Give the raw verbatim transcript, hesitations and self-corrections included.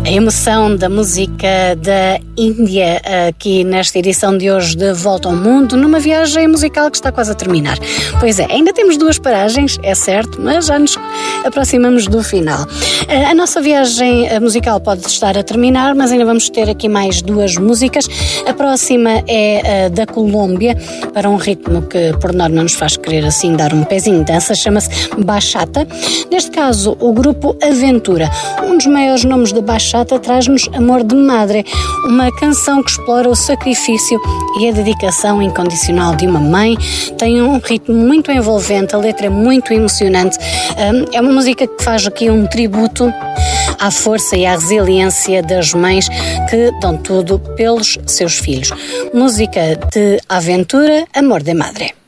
A emoção da música da Índia aqui nesta edição de hoje de Volta ao Mundo, numa viagem musical que está quase a terminar. Pois é, ainda temos duas paragens, é certo, mas já nos aproximamos do final. A nossa viagem musical pode estar a terminar, mas ainda vamos ter aqui mais duas músicas. A próxima é da Colômbia, para um ritmo que por norma nos faz querer assim dar um pezinho de dança, chama-se Bachata. Neste caso, o grupo Aventura, um dos maiores nomes de Bachata, traz-nos Amor de Madre, uma canção que explora o sacrifício e a dedicação incondicional de uma mãe. Tem um ritmo muito envolvente, a letra é muito emocionante. É uma música que faz aqui um tributo à força e à resiliência das mães que dão tudo pelos seus filhos. Música de Aventura, Amor de Madre.